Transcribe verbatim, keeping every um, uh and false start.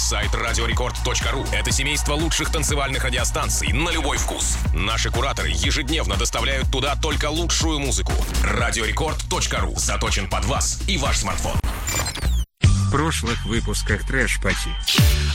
Сайт радиорекорд точка ру — это семейство лучших танцевальных радиостанций на любой вкус. Наши кураторы ежедневно доставляют туда только лучшую музыку. радиорекорд точка ру заточен под вас и ваш смартфон. В прошлых выпусках Трэш Пати.